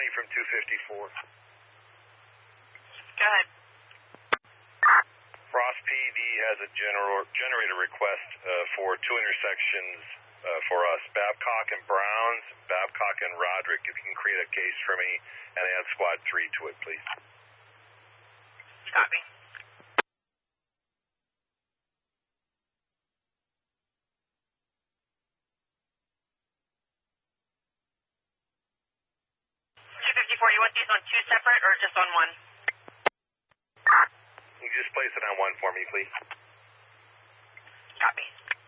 from 254. Go ahead. Ross PD has a generator request for two intersections for us, Babcock and Browns, Babcock and Roderick. If you can create a case for me and add squad 3 to it, please. Copy. You want these on two separate or just on one? You can just place it on one for me, please. Copy.